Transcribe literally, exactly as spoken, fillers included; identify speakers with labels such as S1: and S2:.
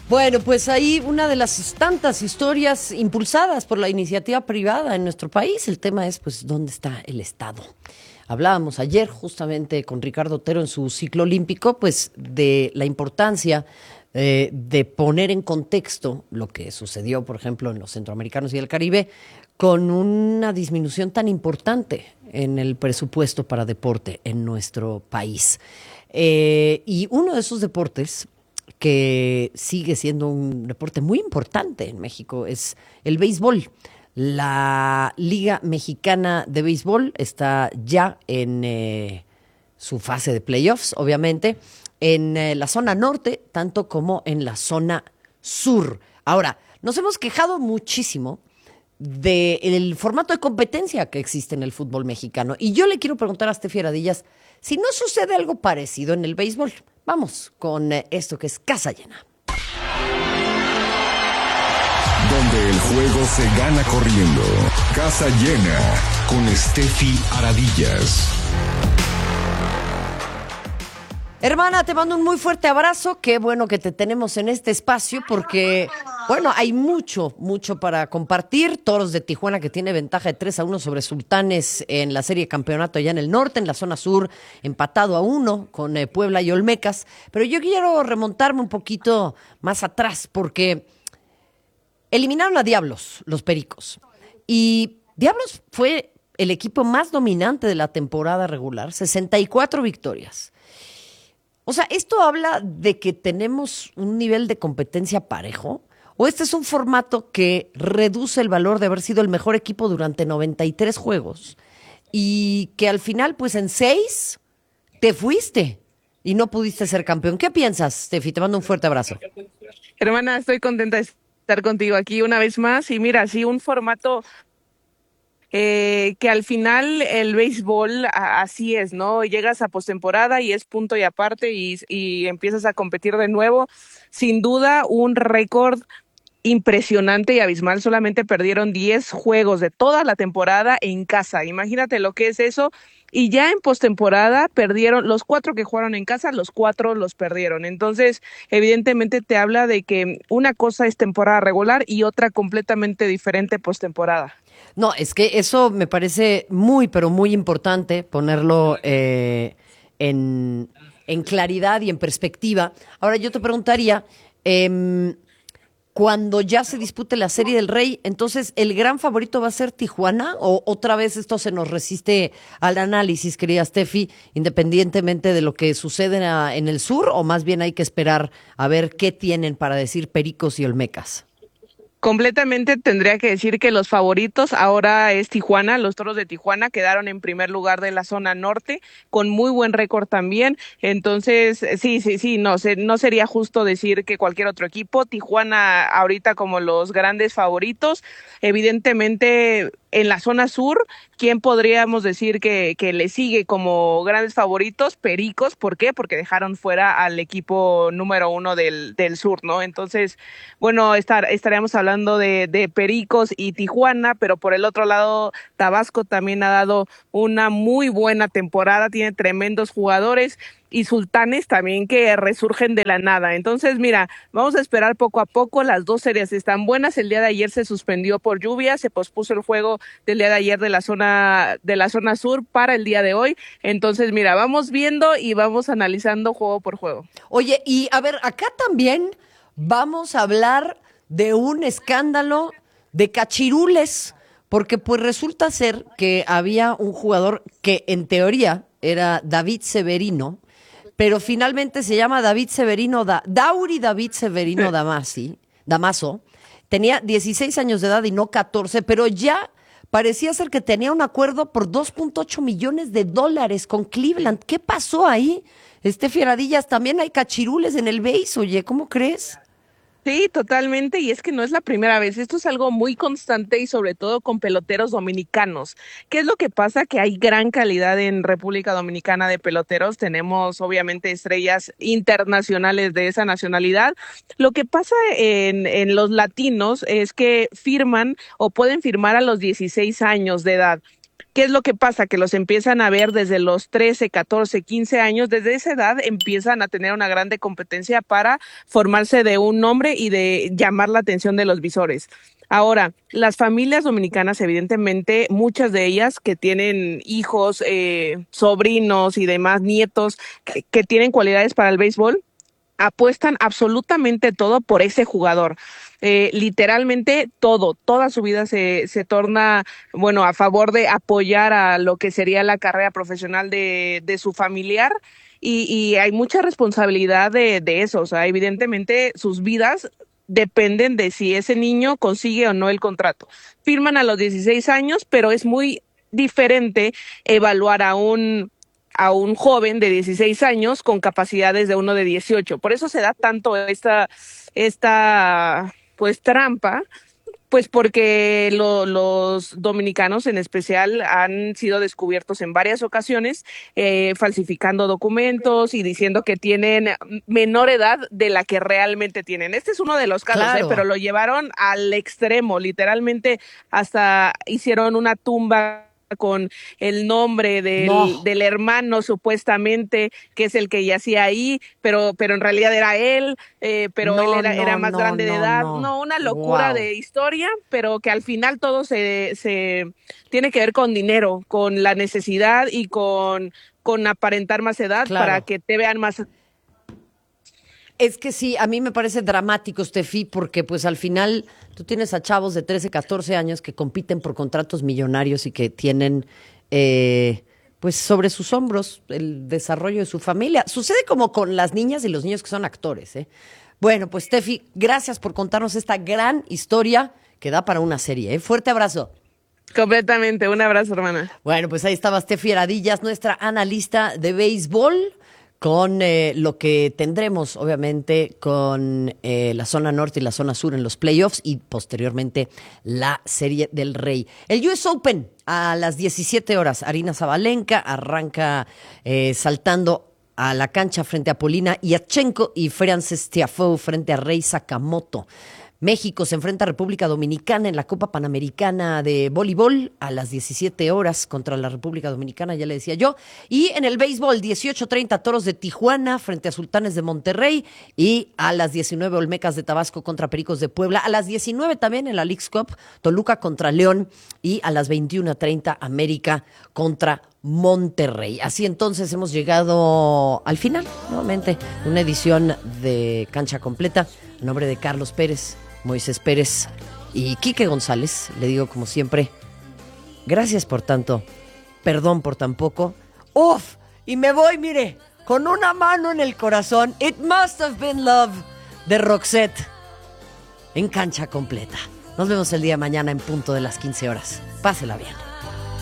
S1: Bueno, pues ahí una de las tantas historias impulsadas por la iniciativa privada en nuestro país. El tema es, pues, ¿dónde está el Estado? Hablábamos ayer justamente con Ricardo Otero en su ciclo olímpico, pues, de la importancia eh, de poner en contexto lo que sucedió, por ejemplo, en los centroamericanos y el Caribe, con una disminución tan importante en el presupuesto para deporte en nuestro país. Eh, y uno de esos deportes que sigue siendo un deporte muy importante en México es el béisbol. La Liga Mexicana de Béisbol está ya en eh, su fase de playoffs, obviamente, en eh, la zona norte, tanto como en la zona sur. Ahora, nos hemos quejado muchísimo del formato de competencia que existe en el fútbol mexicano. Y yo le quiero preguntar a Steffi Aradillas si no sucede algo parecido en el béisbol. Vamos con eh, esto que es Casa Llena.
S2: Donde el juego se gana corriendo. Casa Llena con Steffi Aradillas.
S1: Hermana, te mando un muy fuerte abrazo. Qué bueno que te tenemos en este espacio porque, bueno, hay mucho, mucho para compartir. Toros de Tijuana que tiene ventaja de tres a uno sobre Sultanes en la serie de campeonato allá en el norte, en la zona sur, empatado a uno con eh, Puebla y Olmecas. Pero yo quiero remontarme un poquito más atrás porque eliminaron a Diablos, los Pericos. Y Diablos fue el equipo más dominante de la temporada regular, sesenta y cuatro victorias. O sea, ¿esto habla de que tenemos un nivel de competencia parejo? ¿O este es un formato que reduce el valor de haber sido el mejor equipo durante noventa y tres juegos y que al final, pues en seis, te fuiste y no pudiste ser campeón? ¿Qué piensas, Steffi? Te mando un fuerte abrazo.
S3: Hermana, estoy contenta de estar contigo aquí una vez más. Y mira, sí, un formato Eh, que al final el béisbol a, así es, ¿no? Llegas a postemporada y es punto y aparte y, y empiezas a competir de nuevo. Sin duda, un récord impresionante y abismal. Solamente perdieron diez juegos de toda la temporada en casa. Imagínate lo que es eso. Y ya en postemporada perdieron los cuatro que jugaron en casa, los cuatro los perdieron. Entonces, evidentemente te habla de que una cosa es temporada regular y otra completamente diferente postemporada.
S1: No, es que eso me parece muy, pero muy importante ponerlo eh, en, en claridad y en perspectiva. Ahora yo te preguntaría, eh, cuando ya se dispute la Serie del Rey, entonces, ¿el gran favorito va a ser Tijuana? ¿O otra vez esto se nos resiste al análisis, querida Steffi, independientemente de lo que sucede en el sur? ¿O más bien hay que esperar a ver qué tienen para decir Pericos y Olmecas?
S3: Completamente tendría que decir que los favoritos ahora es Tijuana. Los Toros de Tijuana quedaron en primer lugar de la zona norte con muy buen récord también. Entonces, sí, sí, sí, no, se, no sería justo decir que cualquier otro equipo. Tijuana ahorita como los grandes favoritos. Evidentemente, en la zona sur, ¿quién podríamos decir que, que le sigue como grandes favoritos? Pericos. ¿Por qué? Porque dejaron fuera al equipo número uno del, del sur, ¿no? Entonces, bueno, estar, estaríamos hablando de, de Pericos y Tijuana, pero por el otro lado, Tabasco también ha dado una muy buena temporada, tiene tremendos jugadores. Y Sultanes también que resurgen de la nada. Entonces, mira, vamos a esperar poco a poco. Las dos series están buenas. El día de ayer se suspendió por lluvia, se pospuso el juego del día de ayer de la zona de la zona sur para el día de hoy. Entonces, mira, vamos viendo y vamos analizando juego por juego.
S1: Oye, y a ver, acá también vamos a hablar de un escándalo de cachirules, porque pues resulta ser que había un jugador que en teoría era David Severino, pero finalmente se llama David Severino, da, Dauri David Severino Damasi, Damaso. Tenía dieciséis años de edad y no catorce, pero ya parecía ser que tenía un acuerdo por dos punto ocho millones de dólares con Cleveland. ¿Qué pasó ahí? Steffi Aradillas, también hay cachirules en el béis, oye, ¿cómo crees?
S3: Sí, totalmente, y es que no es la primera vez, esto es algo muy constante y sobre todo con peloteros dominicanos. ¿Qué es lo que pasa? Que hay gran calidad en República Dominicana de peloteros, tenemos obviamente estrellas internacionales de esa nacionalidad. Lo que pasa en, en los latinos es que firman o pueden firmar a los dieciséis años de edad. ¿Qué es lo que pasa? Que los empiezan a ver desde los trece, catorce, quince años. Desde esa edad empiezan a tener una grande competencia para formarse de un nombre y de llamar la atención de los visores. Ahora, las familias dominicanas, evidentemente, muchas de ellas que tienen hijos, eh, sobrinos y demás, nietos, que, que tienen cualidades para el béisbol, apuestan absolutamente todo por ese jugador. Eh, literalmente todo, toda su vida se, se torna, bueno, a favor de apoyar a lo que sería la carrera profesional de, de su familiar. Y, y hay mucha responsabilidad de, de eso. O sea, evidentemente sus vidas dependen de si ese niño consigue o no el contrato. Firman a los dieciséis años, pero es muy diferente evaluar a un a un joven de dieciséis años con capacidades de uno de dieciocho. Por eso se da tanto esta, esta pues trampa, pues porque lo, los dominicanos en especial han sido descubiertos en varias ocasiones eh, falsificando documentos y diciendo que tienen menor edad de la que realmente tienen. Este es uno de los casos,
S1: Claro.
S3: eh, pero lo llevaron al extremo, literalmente hasta hicieron una tumba con el nombre del,
S1: No.
S3: del hermano supuestamente, que es el que yacía ahí, pero, pero en realidad era él, eh, pero
S1: No,
S3: él era,
S1: no,
S3: era más
S1: no,
S3: grande de
S1: no,
S3: edad.
S1: no.
S3: No, una locura
S1: Wow.
S3: de historia, pero que al final todo se, se tiene que ver con dinero, con la necesidad y con, con aparentar más edad
S1: Claro.
S3: para que te vean más.
S1: Es que sí, a mí me parece dramático, Steffi, porque pues al final tú tienes a chavos de trece, catorce años que compiten por contratos millonarios y que tienen eh, pues sobre sus hombros el desarrollo de su familia. Sucede como con las niñas y los niños que son actores, ¿eh? Bueno, pues Steffi, gracias por contarnos esta gran historia que da para una serie, ¿eh? Fuerte abrazo.
S3: Completamente, un abrazo, hermana.
S1: Bueno, pues ahí estaba Steffi Aradillas, nuestra analista de béisbol, con eh, lo que tendremos, obviamente, con eh, la zona norte y la zona sur en los playoffs y posteriormente la Serie del Rey. El U S Open a las diecisiete horas. Arina Zabalenka arranca eh, saltando a la cancha frente a Polina Yatchenko y Frances Tiafoe frente a Rei Sakamoto. México se enfrenta a República Dominicana en la Copa Panamericana de Voleibol a las diecisiete horas contra la República Dominicana, ya le decía yo. Y en el béisbol, dieciocho treinta Toros de Tijuana frente a Sultanes de Monterrey. Y a las diecinueve Olmecas de Tabasco contra Pericos de Puebla. A las diecinueve también en la Leagues Cup, Toluca contra León. Y a las veintiuna treinta América contra Monterrey. Así entonces hemos llegado al final, nuevamente, una edición de Cancha Completa. A nombre de Carlos Pérez, Moisés Pérez y Quique González, le digo como siempre, gracias por tanto, perdón por tan poco. ¡Uf! Y me voy, mire, con una mano en el corazón. It must have been love de Roxette en Cancha Completa. Nos vemos el día de mañana en punto de las quince horas. Pásela bien.